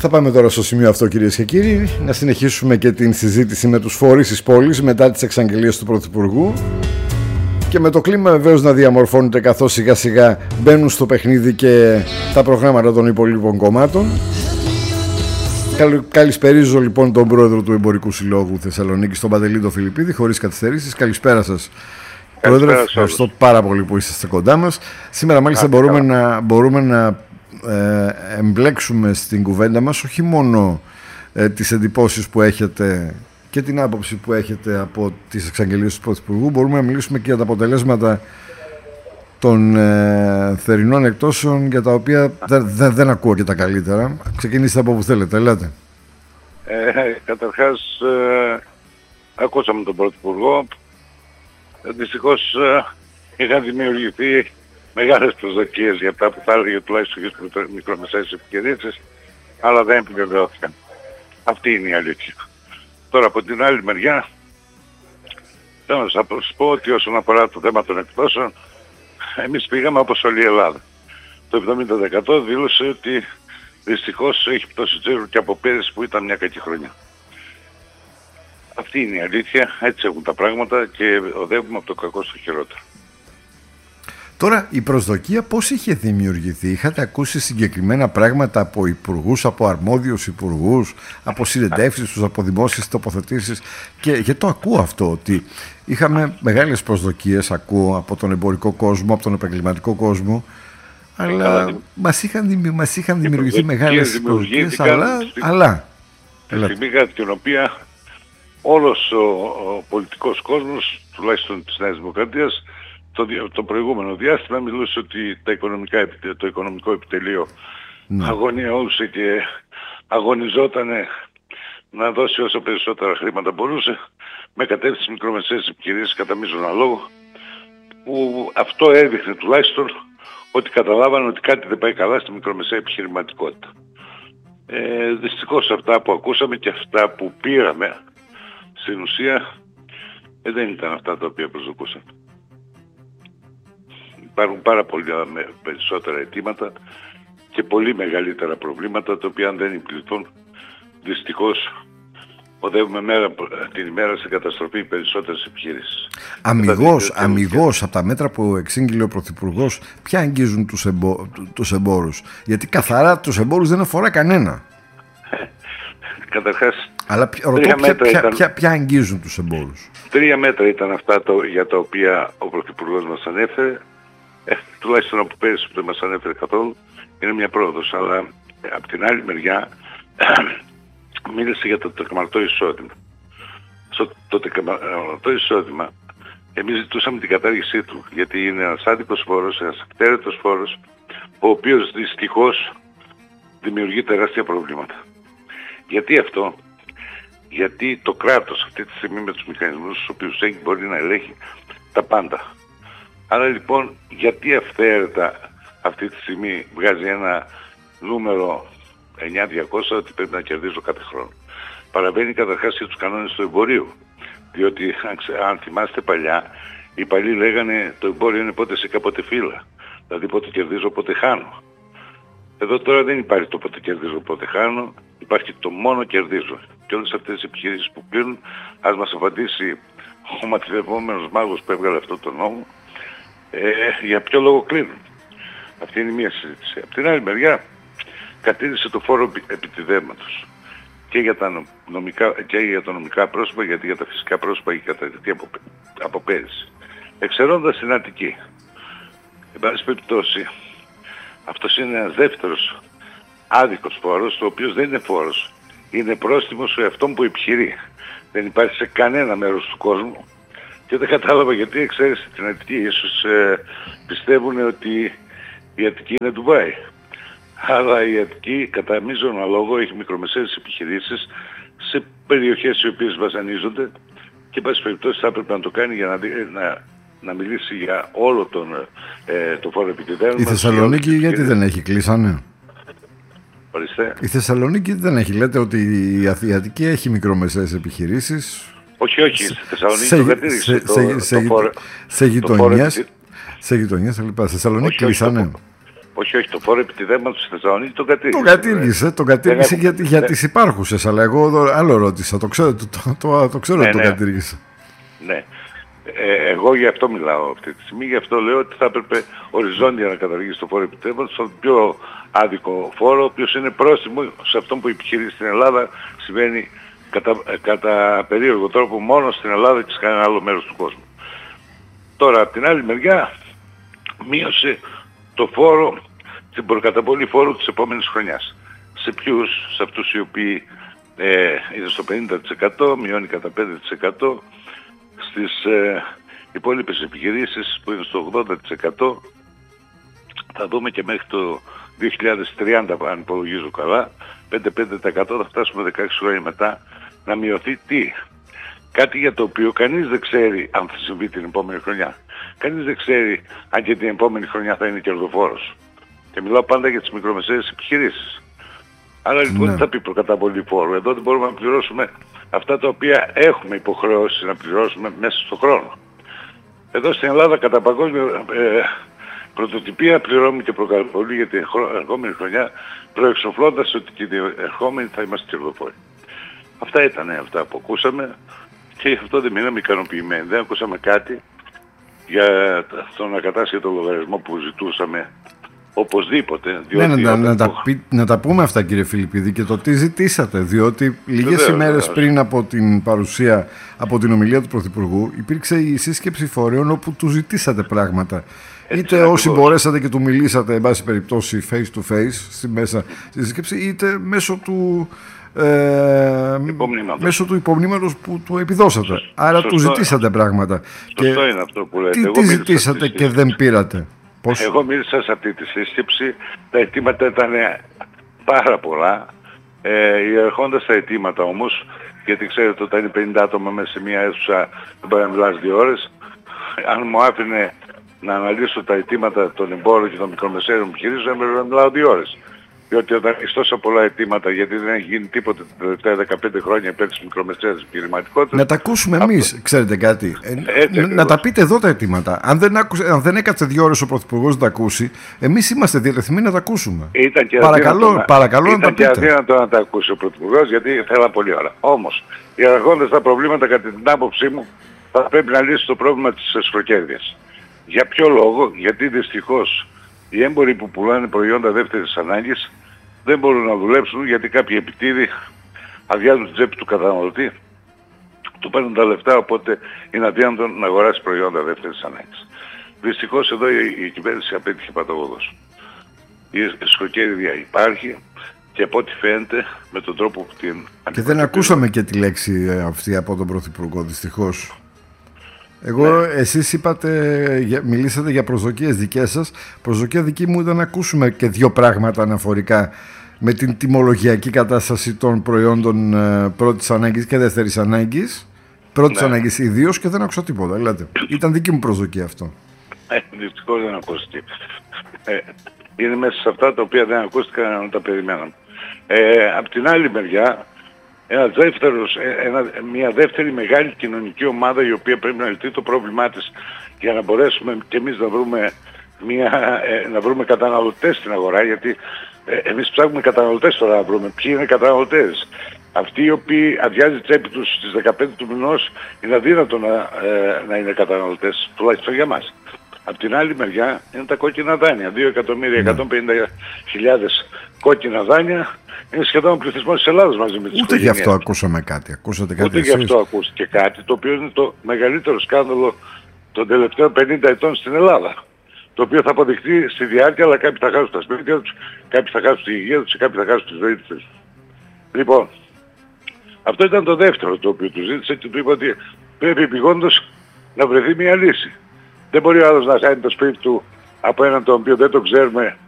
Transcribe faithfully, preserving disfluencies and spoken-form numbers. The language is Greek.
Θα πάμε τώρα στο σημείο αυτό, κυρίες και κύριοι, να συνεχίσουμε και την συζήτηση με τους φορείς της πόλης μετά τις εξαγγελίες του Πρωθυπουργού και με το κλίμα βεβαίως να διαμορφώνεται καθώς σιγά σιγά μπαίνουν στο παιχνίδι και τα προγράμματα των υπολείπων κομμάτων. Καλησπερίζω λοιπόν τον πρόεδρο του Εμπορικού Συλλόγου Θεσσαλονίκης, τον Παντελή Φιλιππίδη, χωρίς καθυστερήσεις. Καλησπέρα σας. Πρόεδρε, ευχαριστώ πάρα πολύ που είσαστε κοντά μας. Σήμερα μάλιστα μπορούμε να, μπορούμε να ε, εμπλέξουμε στην κουβέντα μας όχι μόνο ε, τις εντυπώσεις που έχετε και την άποψη που έχετε από τις εξαγγελίες του Πρωθυπουργού, μπορούμε να μιλήσουμε και για τα αποτελέσματα των ε, θερινών εκτόσεων, για τα οποία δεν, δεν, δεν ακούω και τα καλύτερα. Ξεκινήστε από όπου θέλετε, ελάτε. Ε, καταρχάς, ε, ακούσαμε τον Πρωθυπουργό. Δυστυχώς ε, είχαν δημιουργηθεί μεγάλες προσδοκίες για αυτά που θα έλεγε τουλάχιστον για τις μικρομεσαίες επιχειρήσεις, αλλά δεν επιβεβαιώθηκαν. Αυτή είναι η αλήθεια. Τώρα από την άλλη μεριά, θέλω να σας πω ότι όσον αφορά το θέμα των εκτόσεων, εμείς πήγαμε όπως όλη η Ελλάδα. Το εβδομήντα τοις εκατό δήλωσε ότι δυστυχώς έχει πτώσει τζίρο και από πέρυσι που ήταν μια κακή χρονιά. Αυτή είναι η αλήθεια, έτσι έχουν τα πράγματα και οδεύουμε από το κακό στο χειρότερο. Τώρα η προσδοκία πώς είχε δημιουργηθεί? Είχατε ακούσει συγκεκριμένα πράγματα από υπουργούς, από αρμόδιους υπουργούς, από συνεντεύξεις τους, από δημόσιες τοποθετήσεις? Και γιατί το ακούω αυτό, ότι είχαμε μεγάλες προσδοκίες, ακούω, από τον εμπορικό κόσμο, από τον επαγγελματικό κόσμο, αλλά ε, μας είχαν, μας είχαν δημιουργηθεί μεγάλες προσδοκίες, αλλά... αλλά τη στιγμή κατά την οποία όλος ο, ο πολιτικός κόσμος, τουλάχιστον της Νέας Δημοκρατίας, Το, το προηγούμενο διάστημα μιλούσε ότι τα οικονομικά, το οικονομικό επιτελείο ναι. αγωνιούσε και αγωνιζόταν να δώσει όσο περισσότερα χρήματα μπορούσε, με κατεύθυνση μικρομεσαίες επιχειρήσεις κατά μείζωνα λόγο, που αυτό έδειχνε τουλάχιστον ότι καταλάβανε ότι κάτι δεν πάει καλά στη μικρομεσαία επιχειρηματικότητα. Ε, δυστυχώς αυτά που ακούσαμε και αυτά που πήραμε στην ουσία ε, δεν ήταν αυτά τα οποία προσδοκούσαμε. Υπάρχουν πάρα πολύ περισσότερα αιτήματα και πολύ μεγαλύτερα προβλήματα, τα οποία αν δεν υπληθούν, δυστυχώς οδεύουμε μέρα, την ημέρα σε καταστροφή περισσότερες επιχειρήσεις. Αμιγώς, αμιγώς από τα μέτρα που εξήγηλε ο Πρωθυπουργός, ποια αγγίζουν τους, εμπο, τους εμπόρους? Γιατί καθαρά τους εμπόρους δεν αφορά κανένα. Καταρχάς, αλλά ρωτώ ποια, ποια, ήταν, ποια, ποια αγγίζουν τους εμπόρους? Τρία μέτρα ήταν αυτά το, για τα οποία ο Πρωθυπουργός μας ανέφερε. Ε, τουλάχιστον από πέρυσι που δεν μας ανέφερε καθόλου, είναι μια πρόοδος, αλλά ε, από την άλλη μεριά μίλησε για το τεκμαρτό εισόδημα. Στο το τεκμαρτό εισόδημα εμείς ζητούσαμε την κατάργησή του, γιατί είναι ένας άδικος φόρος, ένας εκτέρετος φόρος, ο οποίος δυστυχώς δημιουργεί τεράστια προβλήματα. Γιατί αυτό? Γιατί το κράτος αυτή τη στιγμή με τους μηχανισμούς τους οποίους έχει μπορεί να ελέγχει τα πάντα. Άρα λοιπόν, γιατί αυθαίρετα αυτή τη στιγμή βγάζει ένα νούμερο εννιά χιλιάδες διακόσια ότι πρέπει να κερδίζω κάθε χρόνο? Παραβαίνει καταρχάς και τους κανόνες του εμπορίου. Διότι αν, αν θυμάστε παλιά, οι παλιοί λέγανε το εμπόριο είναι πότε σε κάποτε φύλλα. Δηλαδή πότε κερδίζω πότε χάνω. Εδώ τώρα δεν υπάρχει το πότε κερδίζω πότε χάνω, υπάρχει το μόνο κερδίζω. Και όλες αυτές τις επιχειρήσεις που κλείνουν, ας μας απαντήσει ο ματιβευόμενος μάγος που έβγαλε αυτό το νόμο, Ε, για ποιο λόγο κλείνουν. Αυτή είναι μία συζήτηση. Από την άλλη μεριά κατήρισε το φόρο επιτιδεύματος και για τα νομικά, και για τα νομικά πρόσωπα, γιατί για τα φυσικά πρόσωπα έχει καταδειχθεί από, από πέρυσι. Εξαιρώντας την Αττική. Εν πάση περιπτώσει, αυτός είναι ένας δεύτερος άδικος φόρος, ο οποίος δεν είναι φόρος. Είναι πρόστιμο σε αυτόν που επιχειρεί. Δεν υπάρχει σε κανένα μέρος του κόσμου. Και δεν κατάλαβα γιατί εξαίρεσε την Αττική. Ίσως ε, πιστεύουν ότι η Αττική είναι Ντουμπάι. Αλλά η Αττική κατά μείζωνα λόγο έχει μικρομεσαίες επιχειρήσεις σε περιοχές οι οποίες βασανίζονται και πάση περιπτώσει θα έπρεπε να το κάνει για να, να, να μιλήσει για όλο τον ε, το φόρο επιτιδεύματος. Η Θεσσαλονίκη γιατί δεν έχει, κλείσανε? Ορίστε. Η Θεσσαλονίκη δεν έχει, λέτε ότι η Αττική έχει μικρομεσαίες επιχειρήσεις. Όχι, όχι, στη Θεσσαλονίκη το κατήριξε το, σε, το φόρο. Σε γειτονιές, σε γειτονιές, λοιπά. Στη Θεσσαλονίκη κλείσανε. Όχι, όχι, το φόρο επιτιδεύματος στη Θεσσαλονίκη τον κατήργησε. Τον κατήργησε, τον κατήργησε για, για τις υπάρχουσες, αλλά εγώ εδώ άλλο ρώτησα, το ξέρω, το, το, το, το ξέρω ναι, ότι ναι. τον κατήργησε. Ναι. Ε, εγώ γι' αυτό μιλάω αυτή τη στιγμή, γι' αυτό λέω ότι θα έπρεπε οριζόντια να καταργήσει το φόρο επιτεύγματος, στον πιο άδικο φόρο, ο οποίος είναι πρόστιμο σε αυτό που επιχειρεί στην Ελλάδα, συμβαίνει κατά, κατά περίεργο τρόπο μόνο στην Ελλάδα και σε κανένα άλλο μέρος του κόσμου. Τώρα, από την άλλη μεριά, μείωσε το φόρο, την προκαταβολή φόρου της επόμενης χρονιάς. Σε ποιους? Σε αυτούς οι οποίοι ε, είναι στο πενήντα τοις εκατό, μειώνει κατά πέντε τοις εκατό, στις ε, υπόλοιπες επιχειρήσεις που είναι στο ογδόντα τοις εκατό, θα δούμε και μέχρι το δύο χιλιάδες τριάντα, αν υπολογίζω καλά, πέντε με πέντε τοις εκατό θα φτάσουμε δεκαέξι χρόνια μετά να μειωθεί τι? Κάτι για το οποίο κανείς δεν ξέρει αν θα συμβεί την επόμενη χρονιά. Κανείς δεν ξέρει αν και την επόμενη χρονιά θα είναι κερδοφόρος. Και μιλάω πάντα για τις μικρομεσαίες επιχειρήσεις. Άρα λοιπόν δεν θα πει προκαταβολή φόρου. Εδώ δεν μπορούμε να πληρώσουμε αυτά τα οποία έχουμε υποχρεώσει να πληρώσουμε μέσα στον χρόνο. Εδώ στην Ελλάδα κατά παγκόσμια ε, πρωτοτυπία πληρώνουμε και προκαταβολή για την ερχόμενη χρονιά, προεξοφλώντας ότι και την ερχόμενη θα είμαστε κερδοφόροι. Αυτά ήταν αυτά που ακούσαμε και γι' αυτό δεν μείναμε ικανοποιημένοι. Δεν ακούσαμε κάτι για τον ακατάσχετο λογαριασμό που ζητούσαμε οπωσδήποτε. Ναι, να, να, να, τα πει, να τα πούμε αυτά, κύριε Φιλιππίδη, και το τι ζητήσατε, διότι λίγες ημέρες πριν από την παρουσία, από την ομιλία του Πρωθυπουργού, υπήρξε η σύσκεψη φορέων όπου του ζητήσατε πράγματα. Έτσι, είτε ακριβώς. Όσοι μπορέσατε και του μιλήσατε, εν πάση περιπτώσει, face to face, στη μέσα στη σύσκεψη, είτε μέσω του Ε, μέσω του υπομνήματος που του επιδώσατε. Σωστό, άρα σωστό, του ζητήσατε πράγματα. Σωστό και είναι αυτό που λέτε. Τι, τι ζητήσατε και δεν πήρατε? Πώς? Εγώ μίλησα σε αυτή τη σύσκεψη. Τα αιτήματα ήταν πάρα πολλά. Ε, Ιερχώντας τα αιτήματα όμως, γιατί ξέρετε όταν είναι πενήντα άτομα μέσα σε μια αίθουσα δεν μπορεί να μιλάς δύο ώρες. Αν μου άφηνε να αναλύσω τα αιτήματα των εμπόρων και των μικρομεσαίων επιχειρήσεων, έπρεπε να μιλάω δύο ώρες. Διότι όταν έχει τόσα πολλά αιτήματα, γιατί δεν έχει γίνει τίποτα τα τελευταία δεκαπέντε χρόνια υπέρ της μικρομεσαίας επιχειρηματικότητας. Να τα ακούσουμε εμείς, αυτό... ξέρετε κάτι. Ε, να, να τα πείτε εδώ τα αιτήματα. Αν δεν, άκουσε, αν δεν έκατσε δύο ώρες ο Πρωθυπουργός να τα ακούσει, εμείς είμαστε διατεθειμένοι να τα ακούσουμε. Ήταν και παρακαλώ να, παρακαλώ ήταν να τα πείτε. Ήταν και αδύνατο να τα ακούσει ο Πρωθυπουργός, γιατί θέλα πολύ ώρα. Όμως, ιεραρχώντας τα προβλήματα, κατά την άποψή μου, θα πρέπει να λύσει το πρόβλημα της εσχροκέρδειας. Για ποιο λόγο? Γιατί δυστυχώς οι έμποροι που πουλάνε προϊόντα δεύτερης ανάγκης δεν μπορούν να δουλέψουν, γιατί κάποιοι επιτίδοι αδειάζουν την τσέπη του καταναλωτή, του παίρνουν τα λεφτά, οπότε είναι αδύνατο να αγοράσει προϊόντα δεύτερης ανάγκης. Δυστυχώς εδώ η, η κυβέρνηση απέτυχε παταγωγός. Η εσχροκέρδεια υπάρχει και από ό,τι φαίνεται με τον τρόπο που την... Και δεν ακούσαμε και τη λέξη αυτή από τον Πρωθυπουργό, δυστυχώς. Εγώ, ναι. Εσείς είπατε, μιλήσατε για προσδοκίες δικές σας. Προσδοκία δική μου ήταν να ακούσουμε και δύο πράγματα αναφορικά με την τιμολογιακή κατάσταση των προϊόντων ε, πρώτης ανάγκης και δεύτερης ανάγκης. Πρώτης ναι. ανάγκης ιδίως, και δεν άκουσα τίποτα. Δηλαδή, ήταν δική μου προσδοκία αυτό. Ε, δυστυχώς δεν ακούστηκε. Ε, είναι μέσα σε αυτά τα οποία δεν ακούστηκαν να τα περιμέναμε. Ε, απ' την άλλη μεριά, Ένα δεύτερος, ένα, μια δεύτερη μεγάλη κοινωνική ομάδα η οποία πρέπει να λυθεί το πρόβλημά της για να μπορέσουμε και εμείς να βρούμε, μια, ε, να βρούμε καταναλωτές στην αγορά, γιατί ε, εμείς ψάχνουμε καταναλωτές τώρα να βρούμε. Ποιοι είναι καταναλωτές? Αυτοί οι οποίοι αδειάζει τσέπη τους στις δεκαπέντε του μηνός είναι αδύνατο να, ε, να είναι καταναλωτές, τουλάχιστον για μας. Απ' την άλλη μεριά είναι τα κόκκινα δάνεια. δύο εκατομμύρια εκατόν πενήντα χιλιάδες κόκκινα δάνεια είναι σχεδόν ο πληθυσμός της Ελλάδας μαζί με τις Ούτε γι' αυτό ακούσαμε κάτι. Ακούσατε κάτι Ούτε γι' αυτό ακούστηκε κάτι, το οποίο είναι το μεγαλύτερο σκάνδαλο των τελευταίων πενήντα ετών στην Ελλάδα. Το οποίο θα αποδειχθεί στη διάρκεια, αλλά κάποιοι θα χάσουν τα σπίτια τους, κάποιοι θα χάσουν τη υγεία τους και κάποιοι θα χάσουν τη ζωή τους. Λοιπόν, αυτό ήταν το δεύτερο το οποίο του ζήτησε και του είπα ότι πρέπει επειγόντως να βρεθεί μια λύση. Δεν μπορεί ο άλλος να κάνει το σπίτι του από έναν τον οποίο δεν το ξέρουμε